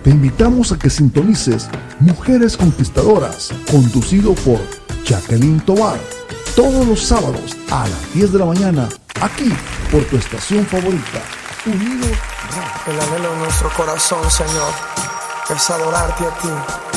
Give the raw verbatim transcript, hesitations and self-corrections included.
Te invitamos a que sintonices Mujeres Conquistadoras, conducido por Jacqueline Tovar, todos los sábados a las diez de la mañana, aquí por tu estación favorita, Unidos Radio. El anhelo de nuestro corazón, Señor, es adorarte a ti.